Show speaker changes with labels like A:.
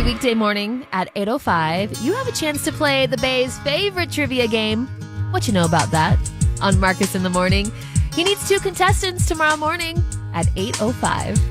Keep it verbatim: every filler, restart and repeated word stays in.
A: Every weekday morning at eight oh five, you have a chance to play the Bay's favorite trivia game, What You Know About That, on Marcus in the Morning. He needs two contestants tomorrow morning at eight oh five.